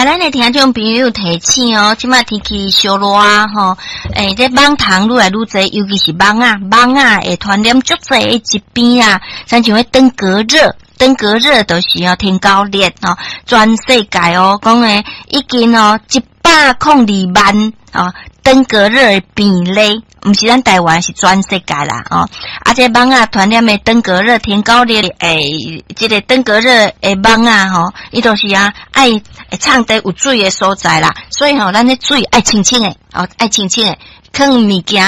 甲咱的听众朋友提醒哦，即摆天气烧热吼，这蚊虫愈来愈侪，尤其是蚊啊会传染足侪的疾病啊，像登革热。登革热就是天高热哦，全世界哦讲诶已经102万登革热的病例，毋是咱台湾，是全世界啦哦。这蚊啊传染的登革热、天高热这个登革热的蚊啊吼，伊就是爱藏在有水的所在啦，所以咱的水爱清清的爱清清的，放物件